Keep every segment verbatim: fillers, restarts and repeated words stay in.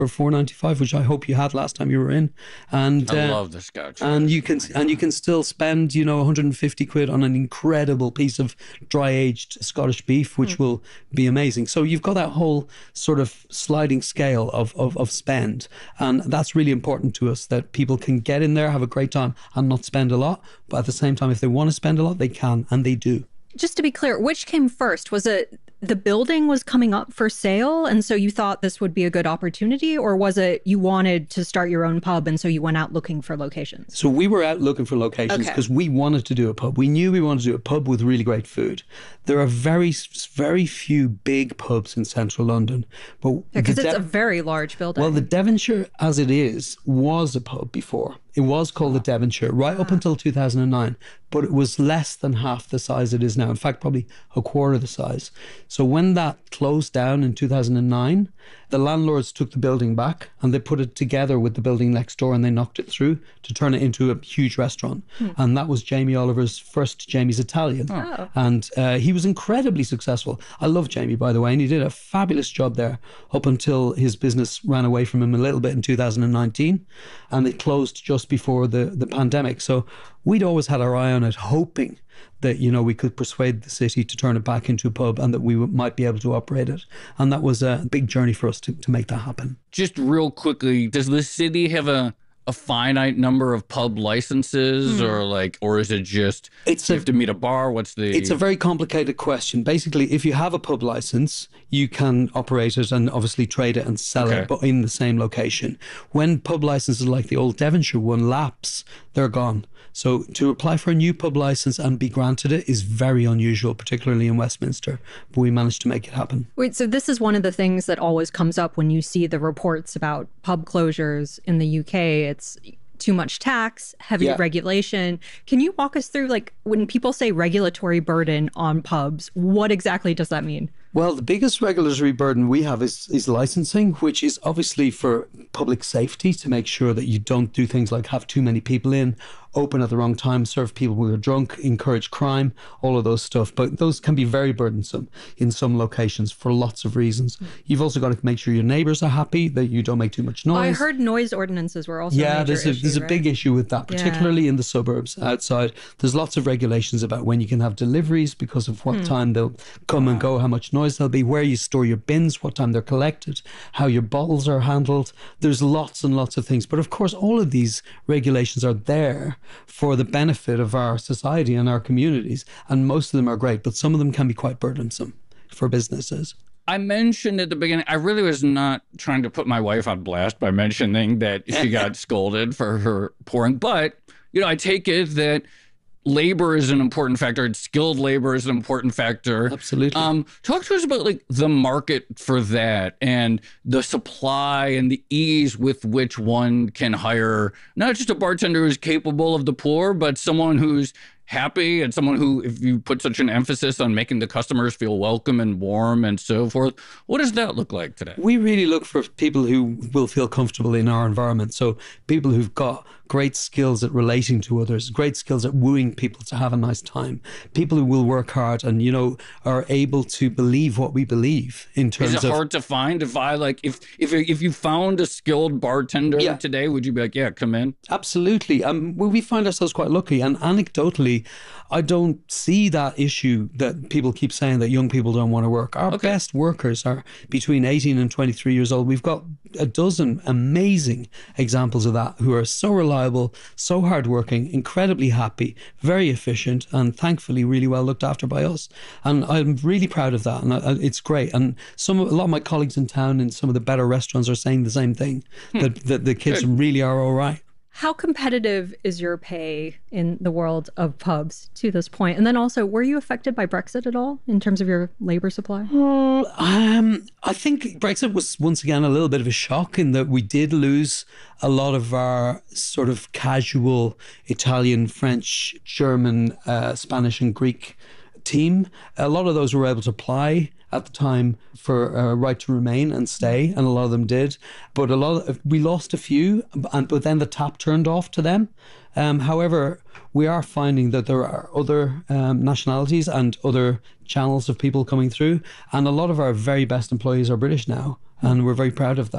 for four ninety-five, which I hope you had last time you were in. And I uh, love the Scotch. And you can and you can still spend, you know, one hundred fifty quid on an incredible piece of dry aged Scottish beef, which mm. will be amazing. So you've got that whole sort of sliding scale of, of of spend, and that's really important to us, that people can get in there, have a great time, and not spend a lot. But at the same time, if they want to spend a lot, they can, and they do. Just to be clear, which came first? Was it the building was coming up for sale, and so you thought this would be a good opportunity? Or was it you wanted to start your own pub, and so you went out looking for locations? So we were out looking for locations because okay. we wanted to do a pub. We knew we wanted to do a pub with really great food. There are very, very few big pubs in central London. but Because yeah, it's De- a very large building. Well, the Devonshire, as it is, was a pub before. It was called the Devonshire right up until two thousand nine, but it was less than half the size it is now. In fact, probably a quarter the size. So when that closed down in two thousand nine, the landlords took the building back and they put it together with the building next door, and they knocked it through to turn it into a huge restaurant. Hmm. And that was Jamie Oliver's first Jamie's Italian. Oh. And uh, he was incredibly successful. I love Jamie, by the way, and he did a fabulous job there up until his business ran away from him a little bit in two thousand nineteen, and it closed just before the, the pandemic. So we'd always had our eye on it, hoping that, you know, we could persuade the city to turn it back into a pub and that we w- might be able to operate it. And that was a big journey for us to, to make that happen. Just real quickly, does the city have a a finite number of pub licenses mm. or like, or is it just it's you a, have to meet a bar? What's the... It's a very complicated question. Basically, if you have a pub license, you can operate it and obviously trade it and sell okay. it, but in the same location. When pub licenses like the old Devonshire one lapse, they're gone. So to apply for a new pub license and be granted it is very unusual, particularly in Westminster. But we managed to make it happen. Wait, so this is one of the things that always comes up when you see the reports about pub closures in the U K. It's too much tax, heavy yeah. regulation. Can you walk us through, like, when people say regulatory burden on pubs, what exactly does that mean? Well, the biggest regulatory burden we have is, is licensing, which is obviously for public safety, to make sure that you don't do things like have too many people in, open at the wrong time, serve people who are drunk, encourage crime, all of those stuff. But those can be very burdensome in some locations for lots of reasons. You've also got to make sure your neighbours are happy, that you don't make too much noise. Oh, I heard noise ordinances were also yeah, a major there's a issue, there's right? a big issue with that, particularly yeah. in the suburbs outside. There's lots of regulations about when you can have deliveries because of what hmm. time they'll come wow. and go, how much noise there'll be, where you store your bins, what time they're collected, how your bottles are handled. There's lots and lots of things. But of course, all of these regulations are there for the benefit of our society and our communities. And most of them are great, but some of them can be quite burdensome for businesses. I mentioned at the beginning, I really was not trying to put my wife on blast by mentioning that she got scolded for her pouring. But, you know, I take it that labor is an important factor. Skilled labor is an important factor. Absolutely. Um, talk to us about like the market for that and the supply and the ease with which one can hire not just a bartender who's capable of the pour, but someone who's happy and someone who, if you put such an emphasis on making the customers feel welcome and warm and so forth, what does that look like today? We really look for people who will feel comfortable in our environment. So people who've got great skills at relating to others, great skills at wooing people to have a nice time, people who will work hard and, you know, are able to believe what we believe in terms of... Is it hard to find? If I like, if if if you found a skilled bartender yeah. today, would you be like, yeah, come in? Absolutely. Um, well, we find ourselves quite lucky. And anecdotally, I don't see that issue that people keep saying that young people don't want to work. Our okay. best workers are between eighteen and twenty-three years old. We've got a dozen amazing examples of that who are so reliable, so hardworking, incredibly happy, very efficient, and thankfully really well looked after by us. And I'm really proud of that. And I, it's great. And some a lot of my colleagues in town in some of the better restaurants are saying the same thing, hmm. that, that the kids Good. really are all right. How competitive is your pay in the world of pubs to this point? And then also, were you affected by Brexit at all in terms of your labor supply? Uh, um, I think Brexit was once again a little bit of a shock in that we did lose a lot of our sort of casual Italian, French, German, uh, Spanish and Greek team. A lot of those were able to apply at the time for a right to remain and stay, and a lot of them did. But a lot of, we lost a few, and but then the tap turned off to them. Um, however, we are finding that there are other um, nationalities and other channels of people coming through, and a lot of our very best employees are British now, and we're very proud of that.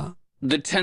the